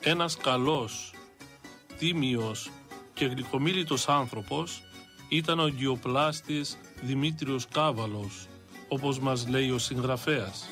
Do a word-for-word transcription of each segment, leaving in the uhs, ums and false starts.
Ένας καλός, τίμιος και γλυκομίλητος άνθρωπος ήταν ο γεωπλάστης Δημήτριος Κάβαλος, όπως μας λέει ο συγγραφέας.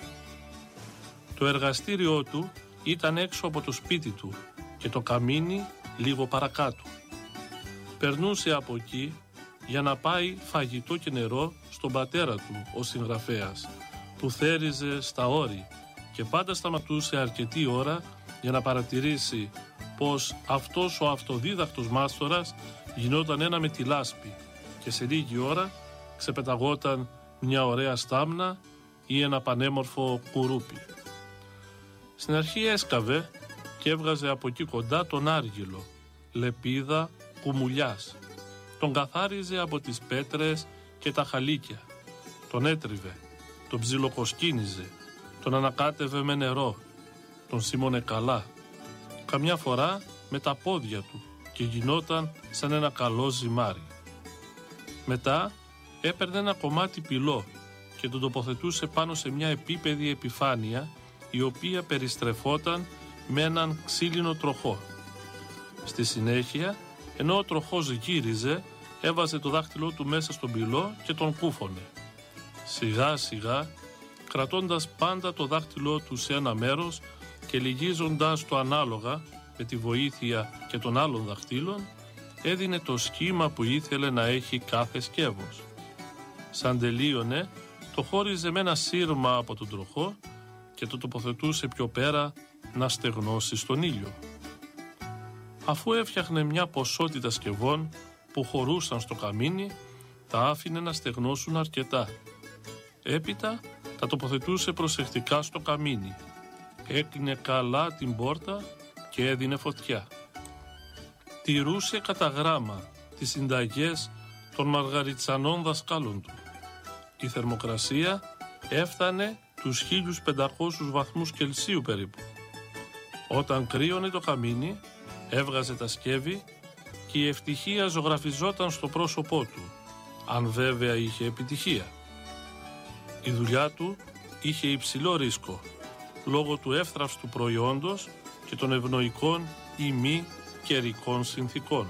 Το εργαστήριό του ήταν έξω από το σπίτι του και το καμίνι λίγο παρακάτω. Περνούσε από εκεί για να πάει φαγητό και νερό στον πατέρα του, ο συγγραφέας, που θέριζε στα όρη και πάντα σταματούσε αρκετή ώρα για να παρατηρήσει πως αυτός ο αυτοδίδακτος μάστορας γινόταν ένα με τη λάσπη και σε λίγη ώρα ξεπεταγόταν μια ωραία στάμνα ή ένα πανέμορφο κουρούπι. Στην αρχή έσκαβε και έβγαζε από εκεί κοντά τον άργυλο, λεπίδα κουμουλιάς. Τον καθάριζε από τις πέτρες και τα χαλίκια. Τον έτριβε, τον ψιλοκοσκίνιζε, τον ανακάτευε με νερό, τον σίμωνε καλά. Καμιά φορά με τα πόδια του και γινόταν σαν ένα καλό ζυμάρι. Μετά έπαιρνε ένα κομμάτι πυλό και τον τοποθετούσε πάνω σε μια επίπεδη επιφάνεια η οποία περιστρεφόταν με έναν ξύλινο τροχό. Στη συνέχεια, ενώ ο τροχός γύριζε, έβαζε το δάχτυλό του μέσα στον πυλό και τον κούφωνε. Σιγά σιγά, κρατώντας πάντα το δάχτυλό του σε ένα μέρος και λυγίζοντας το ανάλογα με τη βοήθεια και των άλλων δαχτύλων, έδινε το σχήμα που ήθελε να έχει κάθε σκεύος. Σαν τελείωνε, το χώριζε με ένα σύρμα από τον τροχό και το τοποθετούσε πιο πέρα να στεγνώσει στον ήλιο. Αφού έφτιαχνε μια ποσότητα σκευών που χωρούσαν στο καμίνι, τα άφηνε να στεγνώσουν αρκετά. Έπειτα τα τοποθετούσε προσεκτικά στο καμίνι, έκλεινε καλά την πόρτα και έδινε φωτιά. Τηρούσε κατά γράμμα τις συνταγές των μαργαριτσανών δασκάλων του. Η θερμοκρασία έφτανε τους χίλιους πεντακόσιους βαθμούς Κελσίου περίπου. Όταν κρύωνε το καμίνι, έβγαζε τα σκεύη και η ευτυχία ζωγραφιζόταν στο πρόσωπό του, αν βέβαια είχε επιτυχία. Η δουλειά του είχε υψηλό ρίσκο, λόγω του εύθραυστου προϊόντος και των ευνοϊκών ή μη καιρικών συνθήκων.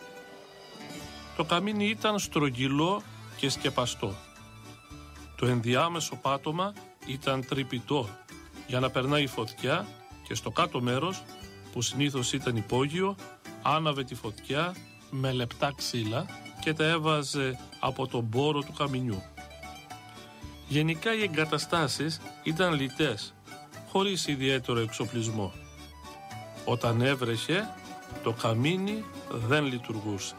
Το καμίνι ήταν στρογγυλό και σκεπαστό. Το ενδιάμεσο πάτωμα ήταν τρυπητό για να περνάει φωτιά και στο κάτω μέρος, που συνήθως ήταν υπόγειο, άναβε τη φωτιά με λεπτά ξύλα και τα έβαζε από τον μπόρο του καμινιού. Γενικά οι εγκαταστάσεις ήταν λιτές, χωρίς ιδιαίτερο εξοπλισμό. Όταν έβρεχε, το καμίνι δεν λειτουργούσε.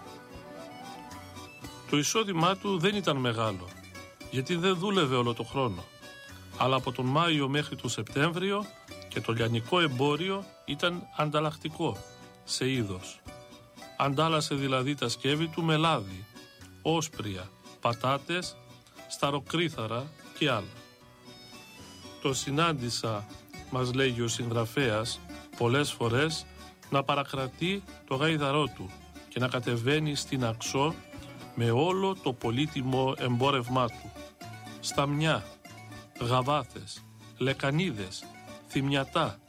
Το εισόδημά του δεν ήταν μεγάλο, γιατί δεν δούλευε όλο το χρόνο, αλλά από τον Μάιο μέχρι τον Σεπτέμβριο και το λιανικό εμπόριο ήταν ανταλλακτικό σε είδος. Αντάλλασε δηλαδή τα σκεύη του με λάδι, όσπρια, πατάτες, σταροκρίθαρα και άλλα. Το συνάντησα, μας λέγει ο συγγραφέας, πολλές φορές να παρακρατεί το γάιδαρό του και να κατεβαίνει στην Αξό με όλο το πολύτιμο εμπόρευμά του. Σταμιά, γαβάθες, λεκανίδες, θυμιατά,